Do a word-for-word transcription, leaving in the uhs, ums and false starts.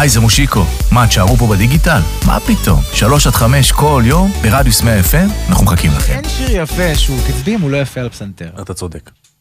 היי, זה מושיקו. מה, תשארו פה בדיגיטל? מה פתאום? שלוש עד חמש כל יום ברדיוס מאה אף אם, אנחנו מחכים לכם. אין שיר יפה שהוא תצביעים, הוא לא יפה על פסנתר. אתה צודק.